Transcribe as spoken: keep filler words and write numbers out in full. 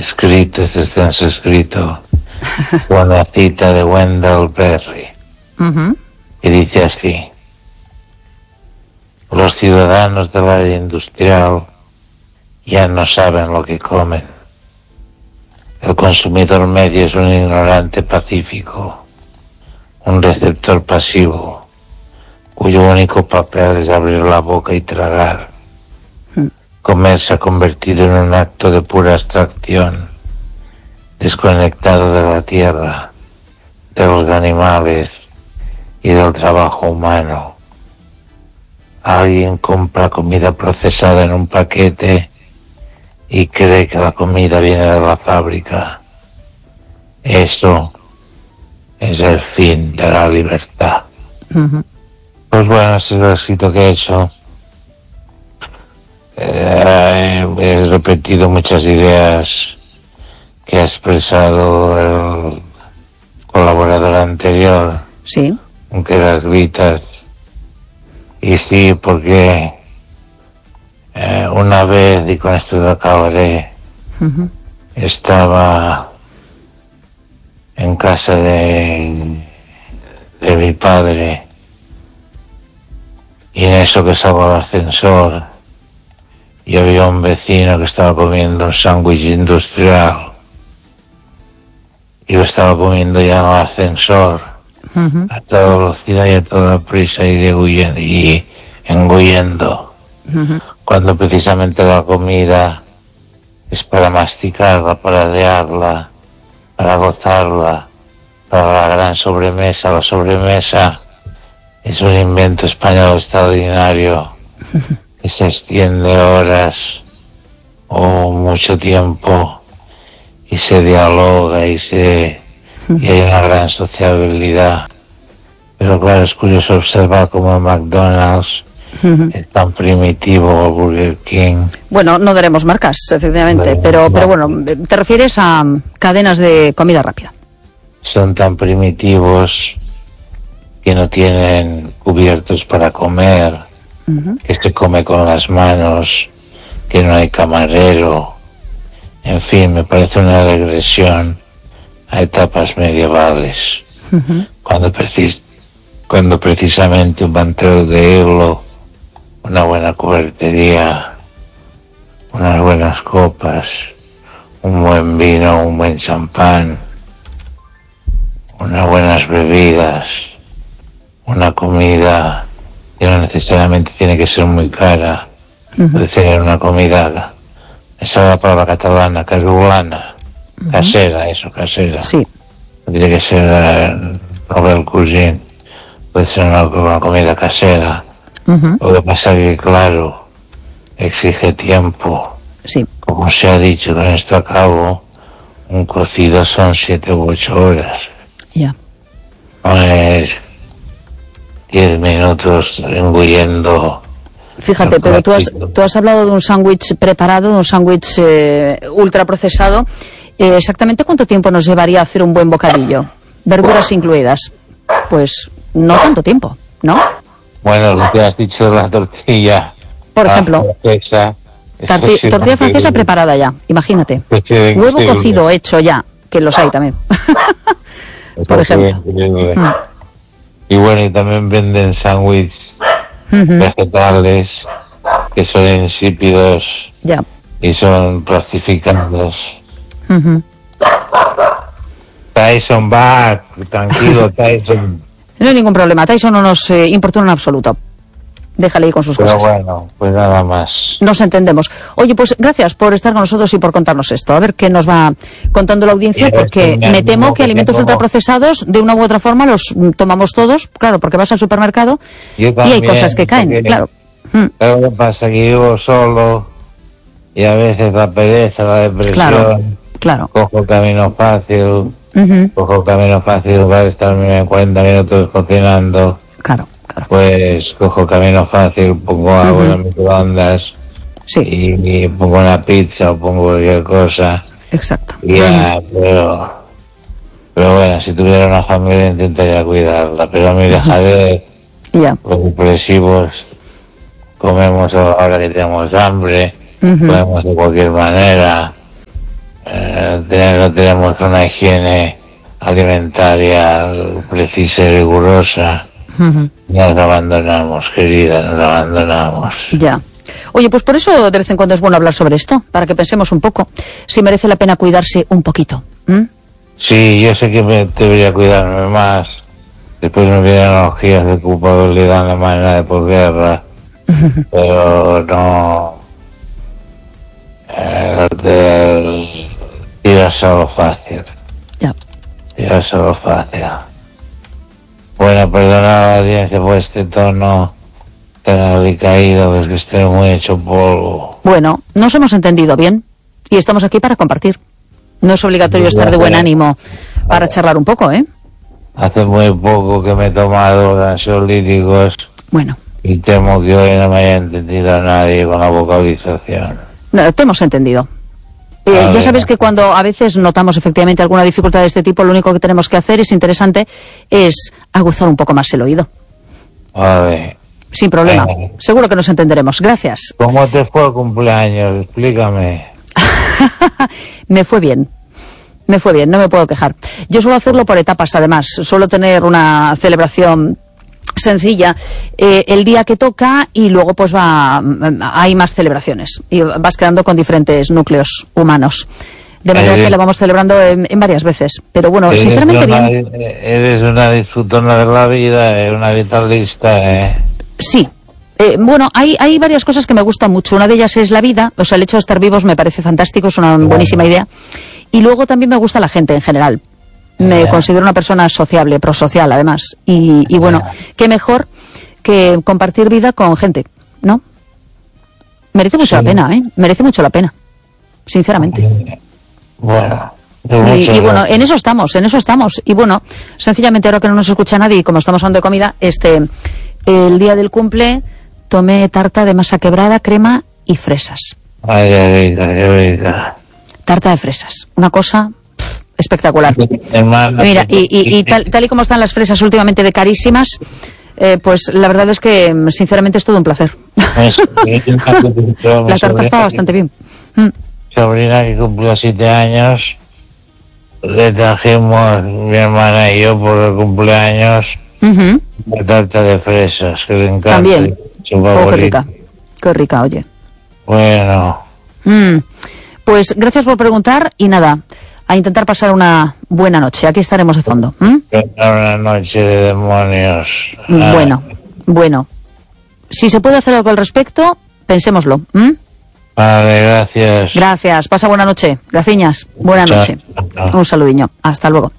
escrito, este extenso escrito, una cita de Wendell Berry, uh-huh. que dice así: los ciudadanos del área industrial ya no saben lo que comen. El consumidor medio es un ignorante pacífico, un receptor pasivo, cuyo único papel es abrir la boca y tragar. Comer se ha convertido en un acto de pura abstracción, desconectado de la tierra, de los animales y del trabajo humano. Alguien compra comida procesada en un paquete y cree que la comida viene de la fábrica. Eso es el fin de la libertad. Uh-huh. Pues bueno, ese es el escrito que he hecho. Eh, he repetido muchas ideas que ha expresado el colaborador anterior. Sí. Aunque las gritas. Y sí, porque eh, una vez, y con esto lo acabaré, uh-huh. estaba en casa de, de mi padre, y en eso que salgo al ascensor, y había un vecino que estaba comiendo un sándwich industrial, y yo estaba comiendo ya en el ascensor, uh-huh. a toda velocidad y a toda prisa, y, deguyendo, y engullendo, uh-huh. cuando precisamente la comida es para masticarla, para adearla, para gozarla, para la gran sobremesa. La sobremesa es un invento español extraordinario, uh-huh. que se extiende horas o mucho tiempo y se dialoga y se y hay una gran sociabilidad. Pero claro, es curioso observar cómo el McDonald's uh-huh. es tan primitivo, el Burger King. Bueno, no daremos marcas, efectivamente, no, pero, no. pero bueno, te refieres a cadenas de comida rápida. Son tan primitivos que no tienen cubiertos para comer, uh-huh. que se come con las manos, que no hay camarero. En fin, me parece una regresión a etapas medievales, uh-huh. cuando, precis cuando precisamente un mantero de hilo, una buena cubertería, unas buenas copas, un buen vino, un buen champán, unas buenas bebidas, una comida que no necesariamente tiene que ser muy cara, uh-huh. puede ser una comida, esa es la palabra catalana, casolana, uh-huh. casera, eso, casera. Sí. No tiene que ser uh, novel cuisine, puede ser una, una comida casera. Uh-huh. Lo que pasa que, claro, exige tiempo. Sí. Como se ha dicho, con esto a cabo, un cocido son siete u ocho horas. Ya. No es diez minutos engullendo. Fíjate, pero tú has, tú has hablado de un sándwich preparado, de un sándwich eh, ultraprocesado. Eh, ¿Exactamente cuánto tiempo nos llevaría a hacer un buen bocadillo? Verduras incluidas. Pues no tanto tiempo, ¿no? Bueno, lo que has dicho de la tortilla. Por ejemplo. Francesa, Torti tortilla francesa preparada ya, imagínate. Huevo cocido hecho ya, que los hay también. Por ejemplo. Mm. Y bueno, y también venden sándwiches uh-huh. vegetales que son insípidos ya. y son plastificados. Uh-huh. Tyson va, tranquilo, Tyson. No hay ningún problema, Tyson no nos eh, importuna en absoluto. Déjale ir con sus Pero cosas. Bueno, pues nada más. Nos entendemos. Oye, pues gracias por estar con nosotros y por contarnos esto. A ver qué nos va contando la audiencia, porque me temo que alimentos ultraprocesados, de una u otra forma, los tomamos todos, claro, porque vas al supermercado y hay cosas que caen, claro. Pero lo que pasa es que vivo solo y a veces la pereza, la depresión. Claro, claro. Cojo el camino fácil, uh-huh. cojo el camino fácil para estarme cuarenta minutos cocinando. Claro. Claro. Pues cojo camino fácil, pongo agua uh-huh. en microondas sí. y, y pongo una pizza o pongo cualquier cosa. Exacto. Y ya, uh-huh. pero, pero bueno, si tuviera una familia intentaría cuidarla, pero a mí dejaré uh-huh. yeah. los depresivos, comemos ahora que tenemos hambre, uh-huh. comemos de cualquier manera, eh, que tenemos una higiene alimentaria precisa y rigurosa, uh-huh. Nos abandonamos, querida, nos abandonamos. Ya. Oye, pues por eso de vez en cuando es bueno hablar sobre esto, para que pensemos un poco si merece la pena cuidarse un poquito. ¿Mm? Sí, yo sé que me debería cuidarme más. Después me vienen analogías de culpabilidad alemana de posguerra, pero no... Eh, tirarse a lo fácil. Ya. Tirarse a lo fácil. Bueno, perdona a la audiencia por este tono tan alicaído, es que estoy muy hecho polvo. Bueno, nos hemos entendido bien y estamos aquí para compartir. No es obligatorio estar de buen ánimo para charlar un poco, ¿eh? Hace muy poco que me he tomado ansiolíticos. Bueno. Y temo que hoy no me haya entendido a nadie con la vocalización. No, te hemos entendido. Eh, ya sabes que cuando a veces notamos efectivamente alguna dificultad de este tipo, lo único que tenemos que hacer, es interesante, es aguzar un poco más el oído. Vale. Sin problema. Eh. Seguro que nos entenderemos. Gracias. ¿Cómo te fue el cumpleaños? Explícame. Me fue bien. Me fue bien, no me puedo quejar. Yo suelo hacerlo por etapas, además. Suelo tener una celebración sencilla eh, el día que toca y luego pues va hay más celebraciones y vas quedando con diferentes núcleos humanos. De manera eh, que lo vamos celebrando en, en varias veces. Pero bueno, sinceramente una, bien. Eres una disfrutona de la vida, una vitalista, ¿eh? Sí. Eh, bueno, hay, hay varias cosas que me gustan mucho. Una de ellas es la vida, o sea, el hecho de estar vivos me parece fantástico, es una buenísima idea. Y luego también me gusta la gente en general. Me yeah. considero una persona sociable, prosocial además. Y, y bueno, yeah. qué mejor que compartir vida con gente, ¿no? Merece mucho sí. la pena, ¿eh? Merece mucho la pena, sinceramente. Bueno. Y, y bueno, en eso estamos, en eso estamos. Y bueno, sencillamente ahora que no nos escucha nadie y como estamos hablando de comida, este, el día del cumple tomé tarta de masa quebrada, crema y fresas. Ay, ay, ay, ay, ay. Tarta de fresas, una cosa pff, espectacular. Hermana, Mira, y, y, y tal, tal y como están las fresas últimamente de carísimas, eh, pues la verdad es que sinceramente es todo un placer. La tarta está bastante bien. Mm. Sobrina que cumplió siete años, le trajimos mi hermana y yo por el cumpleaños uh-huh. la tarta de fresas, que le encanta. También. Oh, qué rica, qué rica, oye. Bueno. Mm. Pues gracias por preguntar y nada, a intentar pasar una buena noche. Aquí estaremos de fondo. ¿Mm? Una noche de demonios. Bueno, ah. bueno. Si se puede hacer algo al respecto, pensémoslo. ¿Mm? Vale, gracias. Gracias. Pasa buena noche. Graciñas. Buena noche. Un saludiño. Hasta luego.